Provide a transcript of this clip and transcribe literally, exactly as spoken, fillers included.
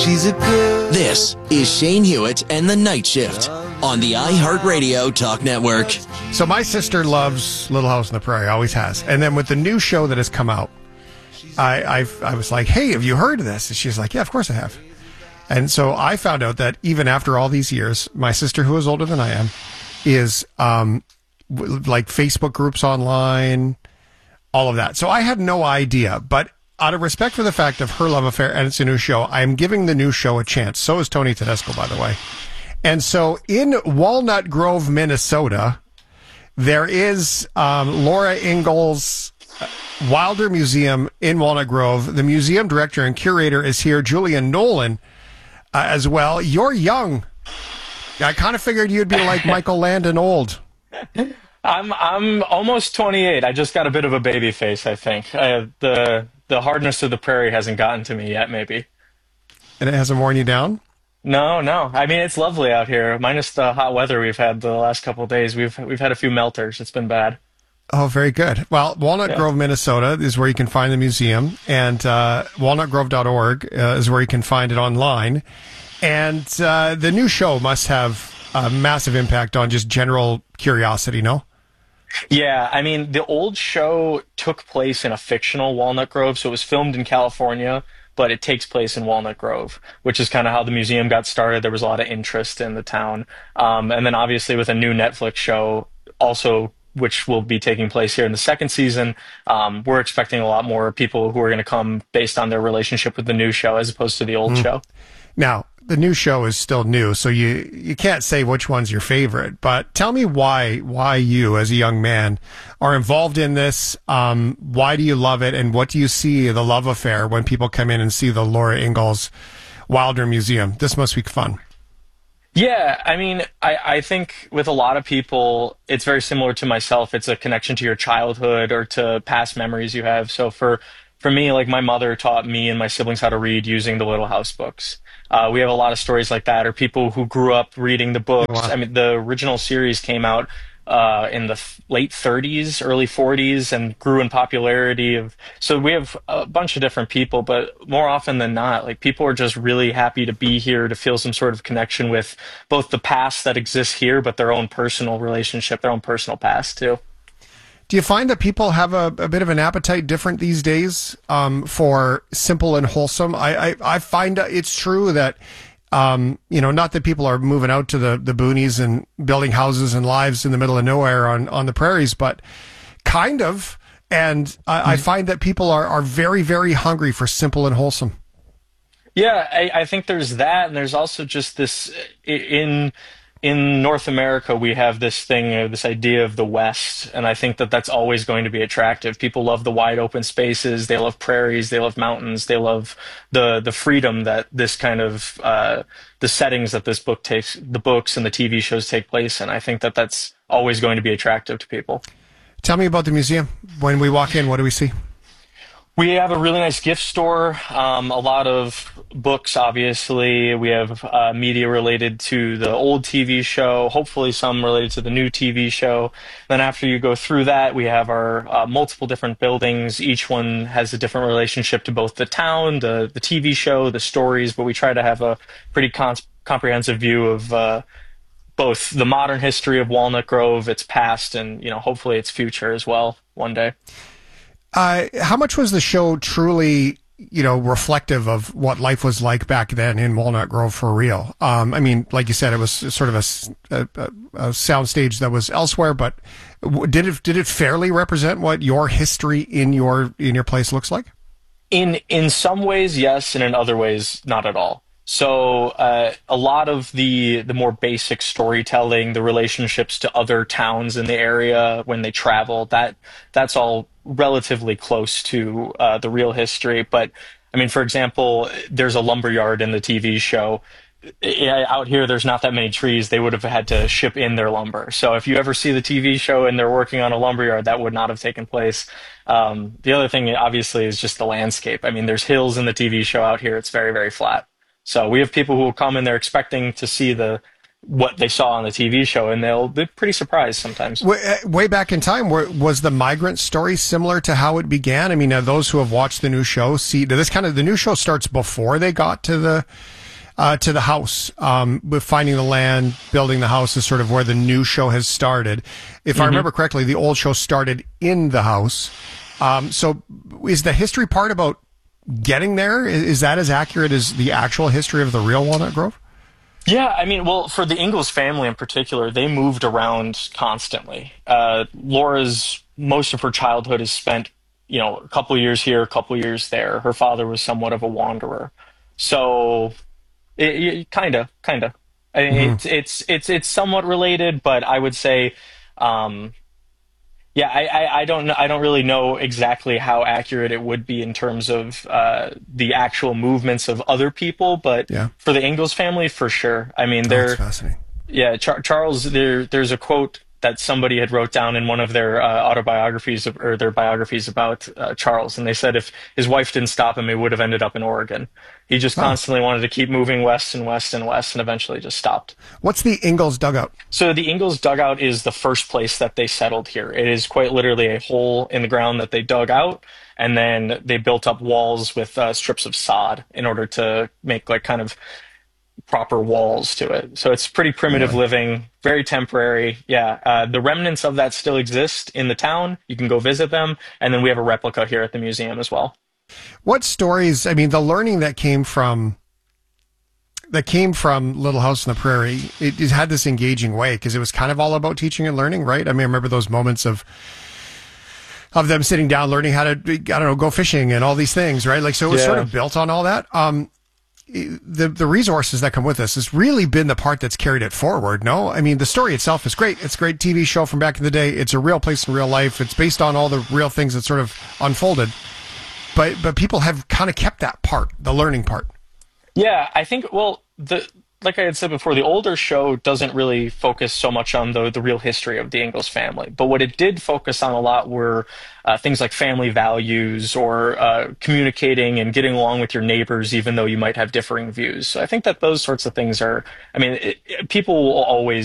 She's a good. This is Shane Hewitt and the Night Shift on the iHeartRadio Talk Network. So my sister loves Little House on the Prairie, always has. And then with the new show that has come out, I I've, I was like, hey, have you heard of this? And she's like, yeah, of course I have. And so I found out that even after all these years, my sister, who is older than I am, is um, w- like Facebook groups online, all of that. So I had no idea. But out of respect for the fact of her love affair and it's a new show, I am giving the new show a chance. So is Tony Tedesco, by the way. And so in Walnut Grove, Minnesota, there is um, Laura Ingalls Wilder Museum in Walnut Grove. The museum director and curator is here, Julian Nolan, uh, as well. You're young. I kind of figured you'd be like Michael Landon old. I'm I'm almost twenty-eight. I just got a bit of a baby face, I think. I, the the hardness of the prairie hasn't gotten to me yet, maybe. And it hasn't worn you down? No, no. I mean, it's lovely out here, minus the hot weather we've had the last couple of days. We've we've had a few melters. It's been bad. Oh, very good. Well, Walnut yeah. Grove, Minnesota is where you can find the museum, and uh, walnut grove dot org uh, is where you can find it online. And uh, the new show must have a massive impact on just general curiosity, no? Yeah, I mean, the old show took place in a fictional Walnut Grove, so it was filmed in California, but it takes place in Walnut Grove, which is kind of how the museum got started. There was a lot of interest in the town. Um, and then obviously with a new Netflix show, also, which will be taking place here in the second season, um, we're expecting a lot more people who are going to come based on their relationship with the new show as opposed to the old mm. show. Now, the new show is still new, so you you can't say which one's your favorite. But tell me why why you, as a young man, are involved in this. Um, why do you love it, and what do you see the love affair when people come in and see the Laura Ingalls Wilder Museum? This must be fun. Yeah, I mean, I, I think with a lot of people, it's very similar to myself. It's a connection to your childhood or to past memories you have. So for for me, like my mother taught me and my siblings how to read using the Little House books. Uh, we have a lot of stories like that, or people who grew up reading the books. Wow. I mean, the original series came out uh, in the th- late thirties, early forties, and grew in popularity. Of so we have a bunch of different people, but more often than not, like people are just really happy to be here, to feel some sort of connection with both the past that exists here, but their own personal relationship, their own personal past too. Do you find that people have a, a bit of an appetite different these days um, for simple and wholesome? I, I, I find it's true that, um, you know, not that people are moving out to the, the boonies and building houses and lives in the middle of nowhere on, on the prairies, but kind of. And I, mm-hmm. I find that people are, are very, very hungry for simple and wholesome. Yeah, I, I think there's that. And there's also just this in... In North America, we have this thing, uh, this idea of the West, and I think that that's always going to be attractive. People love the wide open spaces, they love prairies, they love mountains, they love the the freedom that this kind of, uh, the settings that this book takes, the books and the T V shows take place in. I think that that's always going to be attractive to people. Tell me about the museum. When we walk in, what do we see? We have a really nice gift store, um, a lot of books, obviously. We have uh, media related to the old T V show, hopefully some related to the new T V show. Then after you go through that, we have our uh, multiple different buildings. Each one has a different relationship to both the town, the, the T V show, the stories, but we try to have a pretty con- comprehensive view of uh, both the modern history of Walnut Grove, its past, and you know hopefully its future as well one day. Uh, how much was the show truly, you know, reflective of what life was like back then in Walnut Grove for real? Um, I mean, like you said, it was sort of a, a, a soundstage that was elsewhere, but did it did it fairly represent what your history in your in your place looks like? In in some ways, yes, and in other ways, not at all. So uh, a lot of the the more basic storytelling, the relationships to other towns in the area when they travel, that that's all relatively close to uh, the real history. But I mean, for example, there's a lumberyard in the T V show. Out here, there's not that many trees. They would have had to ship in their lumber. So if you ever see the T V show and they're working on a lumberyard, that would not have taken place. Um, the other thing, obviously, is just the landscape. I mean, there's hills in the T V show out here. It's very, very flat. So we have people who will come and they're expecting to see the what they saw on the T V show, and they'll be pretty surprised sometimes. Way, uh, way back in time, were, was the migrant story similar to how it began? I mean, uh, those who have watched the new show see this kind of the new show starts before they got to the uh, to the house, um, with finding the land, building the house is sort of where the new show has started. If mm-hmm. I remember correctly, the old show started in the house. Um, so, is the history part about getting there? Is, is that as accurate as the actual history of the real Walnut Grove? Yeah, I mean, well, for the Ingalls family in particular, they moved around constantly. Uh, Laura's, most of her childhood is spent, you know, a couple years here, a couple years there. Her father was somewhat of a wanderer. So, it, it, kinda, kinda. I mean, mm-hmm. it's, it's, it's, it's somewhat related, but I would say, um, yeah, I, I, I don't know. I don't really know exactly how accurate it would be in terms of uh, the actual movements of other people, but yeah. for the Ingalls family, for sure. I mean, oh, they're that's fascinating. Yeah, Char- Charles. There, there's a quote that somebody had wrote down in one of their uh, autobiographies of, or their biographies about uh, Charles, and they said if his wife didn't stop him, he would have ended up in Oregon. He just oh. constantly wanted to keep moving west and west and west, and eventually just stopped. What's the Ingalls dugout? So the Ingalls dugout is the first place that they settled here. It is quite literally a hole in the ground that they dug out, and then they built up walls with uh, strips of sod in order to make like kind of proper walls to it. So it's pretty primitive yeah. living, very temporary. Yeah, uh, the remnants of that still exist in the town. You can go visit them, and then we have a replica here at the museum as well. What stories, I mean, the learning that came from that came from Little House on the Prairie, it, it had this engaging way because it was kind of all about teaching and learning, right? I mean, I remember those moments of of them sitting down, learning how to, I don't know, go fishing and all these things, right? Like, so it was yeah. sort of built on all that. Um, the the resources that come with this has really been the part that's carried it forward. No, I mean, the story itself is great. It's a great T V show from back in the day. It's a real place in real life. It's based on all the real things that sort of unfolded. But but people have kind of kept that part, the learning part. Yeah, I think, well, the like I had said before, the older show doesn't really focus so much on the the real history of the Ingalls family. But what it did focus on a lot were uh, things like family values or uh, communicating and getting along with your neighbors, even though you might have differing views. So I think that those sorts of things are, I mean, it, it, people will always